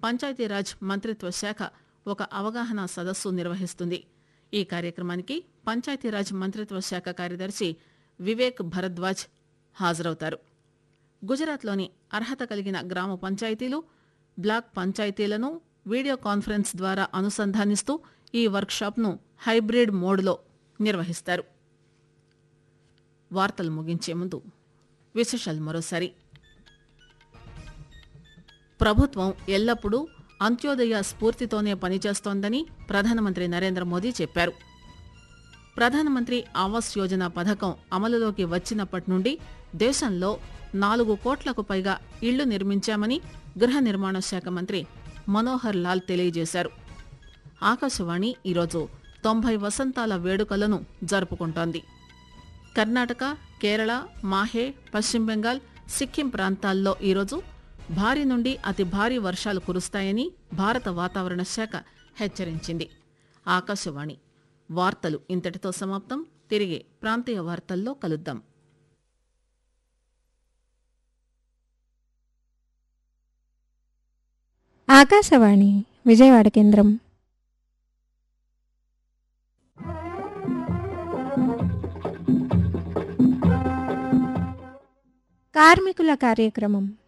పంచాయతీరాజ్ మంత్రిత్వ శాఖ ఒక అవగాహన సదస్సు నిర్వహిస్తుంది. ఈ కార్యక్రమానికి పంచాయతీరాజ్ మంత్రిత్వ శాఖ కార్యదర్శి వివేక్ భరద్వాజ్ హాజరవుతారు. గుజరాత్లోని అర్హత కలిగిన గ్రామ పంచాయతీలు, బ్లాక్ పంచాయతీలను వీడియో కాన్ఫరెన్స్ ద్వారా అనుసంధానిస్తూ ఈ వర్క్షాప్ను హైబ్రిడ్ మోడ్లో నిర్వహిస్తారు. వార్తలు ముగించే ముందు విశేషాలు మరోసారి. ప్రభుత్వం ఎల్లప్పుడూ అంత్యోదయ స్ఫూర్తితోనే పనిచేస్తోందని ప్రధానమంత్రి నరేంద్ర మోదీ చెప్పారు. ప్రధానమంత్రి ఆవాస్ యోజన పథకం అమలులోకి వచ్చినప్పటి నుండి దేశంలో 4 కోట్లకు పైగా ఇళ్లు నిర్మించామని గృహ నిర్మాణ శాఖ మంత్రి మనోహర్ లాల్ తెలియజేశారు. ఆకాశవాణి ఈరోజు 90 వసంతాల వేడుకలను జరుపుకుంటోంది. కర్ణాటక, కేరళ, మాహే, పశ్చిమ బెంగాల్, సిక్కిం ప్రాంతాల్లో ఈరోజు భారీ నుండి అతి భారీ వర్షాలు కురుస్తాయని భారత వాతావరణ శాఖ హెచ్చరించింది. ఆకాశవాణి వార్తలు ఇంతటితో సమాప్తం. తిరిగి ప్రాంతీయ వార్తల్లో కలుద్దాం. ఆకాశవాణి విజయవాడ కేంద్రం. కార్మికుల కార్యక్రమం.